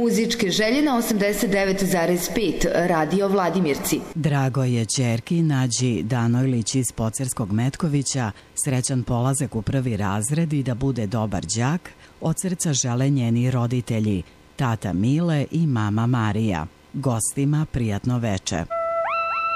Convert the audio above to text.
muzičke želje na 89,5 Radio Vladimirci. Drago je ćerki Nađi Danojlić iz Pocerskog Metkovića srećan polazak u prvi razred i da bude dobar đak, od srca žele njeni roditelji, tata Mile i mama Marija. Gostima prijatno veče.